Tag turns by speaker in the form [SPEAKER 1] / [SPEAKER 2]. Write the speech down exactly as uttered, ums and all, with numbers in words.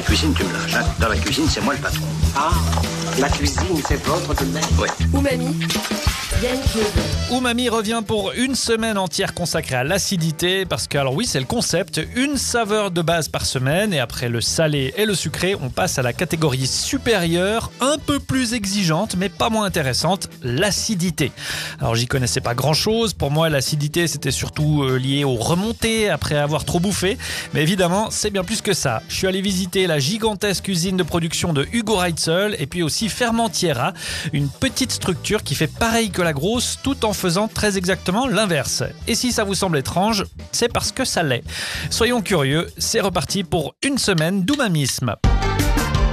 [SPEAKER 1] cuisine, tu me lâches. Hein. Dans la cuisine, c'est moi le patron.
[SPEAKER 2] Ah, la cuisine, c'est votre domaine.
[SPEAKER 1] Oui.
[SPEAKER 3] Umami, Yannick Neveu.
[SPEAKER 4] Umami revient pour une semaine entière consacrée à l'acidité parce que, alors oui, c'est le concept, une saveur de base par semaine et après le salé et le sucré, on passe à la catégorie supérieure, un peu plus exigeante mais pas moins intéressante, l'acidité. Alors j'y connaissais pas grand chose, pour moi l'acidité c'était surtout euh, lié aux remontées après avoir trop bouffé, mais évidemment c'est bien plus que ça. Je suis allé visiter la gigantesque usine de production de Hugo Reitzel et puis aussi Fermentiera, une petite structure qui fait pareil que la grosse tout en faisant très exactement l'inverse. Et si ça vous semble étrange, c'est parce que ça l'est. Soyons curieux, c'est reparti pour une semaine d'umamisme.